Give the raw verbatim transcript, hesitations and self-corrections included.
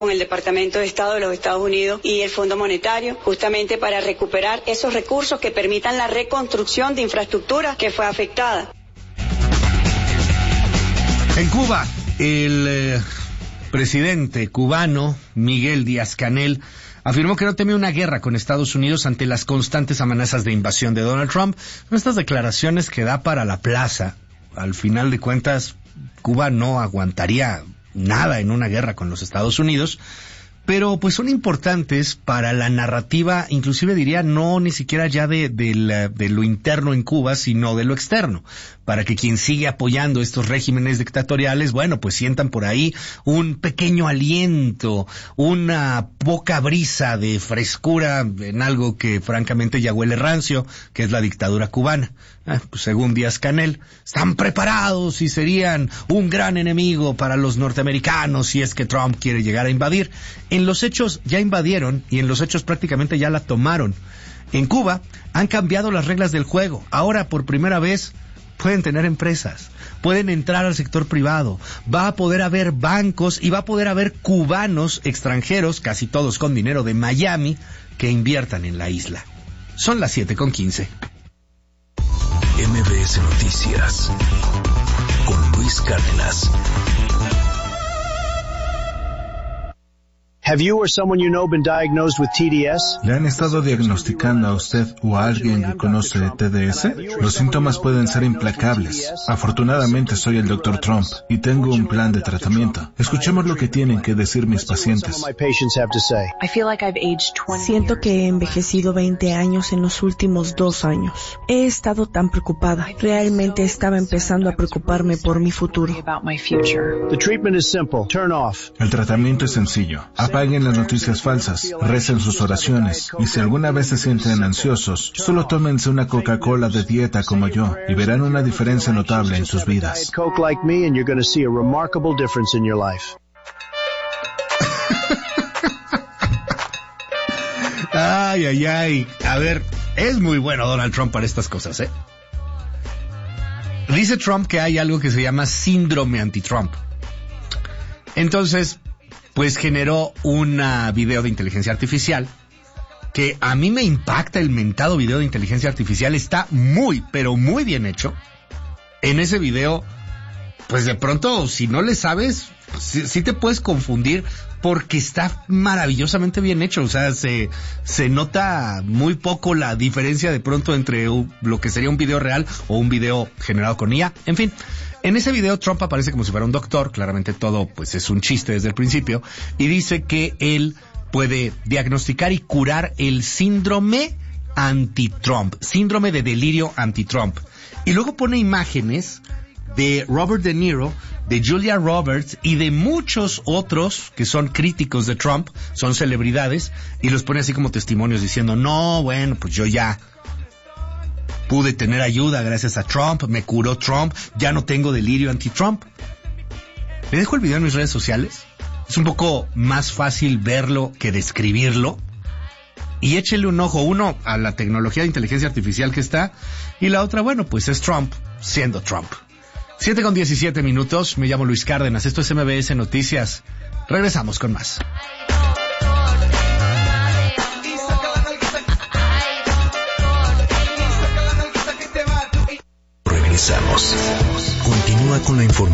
con el Departamento de Estado de los Estados Unidos y el Fondo Monetario, justamente para recuperar esos recursos que permitan la reconstrucción de infraestructura que fue afectada. En Cuba, el eh, presidente cubano Miguel Díaz-Canel afirmó que no teme una guerra con Estados Unidos ante las constantes amenazas de invasión de Donald Trump. Son estas declaraciones que da para la plaza. Al final de cuentas, Cuba no aguantaría nada en una guerra con los Estados Unidos, pero pues son importantes para la narrativa, inclusive diría no ni siquiera ya de, de, la, de lo interno en Cuba, sino de lo externo, para que quien sigue apoyando estos regímenes dictatoriales, bueno, pues sientan por ahí un pequeño aliento, una poca brisa de frescura en algo que francamente ya huele rancio, que es la dictadura cubana. Ah, pues según Díaz-Canel, están preparados y serían un gran enemigo para los norteamericanos si es que Trump quiere llegar a invadir. En los hechos ya invadieron y en los hechos prácticamente ya la tomaron. En Cuba han cambiado las reglas del juego. Ahora por primera vez pueden tener empresas, pueden entrar al sector privado, va a poder haber bancos y va a poder haber cubanos extranjeros, casi todos con dinero de Miami, que inviertan en la isla. Son las siete con quince. M B S Noticias con Luis Cárdenas. Have you or someone you know been diagnosed with T D S? ¿Le han estado diagnosticando a usted o a alguien que conoce T D S? Los síntomas pueden ser implacables. Afortunadamente soy el doctor Trump y tengo un plan de tratamiento. Escuchemos lo que tienen que decir mis pacientes. Siento que he envejecido veinte años en los últimos dos años. He estado tan preocupada. Realmente estaba empezando a preocuparme por mi futuro. El tratamiento es sencillo. Apaguen las noticias falsas, recen sus oraciones, y si alguna vez se sienten ansiosos, solo tómense una Coca-Cola de dieta como yo, y verán una diferencia notable en sus vidas. Ay, ay, ay. A ver, es muy bueno Donald Trump para estas cosas, ¿eh? Dice Trump que hay algo que se llama síndrome anti-Trump. Entonces, pues generó un video de inteligencia artificial que a mí me impacta. El mentado video de inteligencia artificial está muy, pero muy bien hecho. En ese video, pues de pronto, si no le sabes, sí, sí te puedes confundir porque está maravillosamente bien hecho. O sea, se, se nota muy poco la diferencia de pronto entre lo que sería un video real o un video generado con I A. En fin. En ese video Trump aparece como si fuera un doctor, claramente todo pues es un chiste desde el principio, y dice que él puede diagnosticar y curar el síndrome anti-Trump, síndrome de delirio anti-Trump. Y luego pone imágenes de Robert De Niro, de Julia Roberts y de muchos otros que son críticos de Trump, son celebridades, y los pone así como testimonios diciendo, no, bueno, pues yo ya pude tener ayuda gracias a Trump, me curó Trump, ya no tengo delirio anti-Trump. Le dejo el video en mis redes sociales. Es un poco más fácil verlo que describirlo. Y échele un ojo, uno, a la tecnología de inteligencia artificial que está, y la otra, bueno, pues es Trump siendo Trump. siete con diecisiete minutos, me llamo Luis Cárdenas, esto es M B S Noticias. Regresamos con más. Regresamos. Continúa con la información.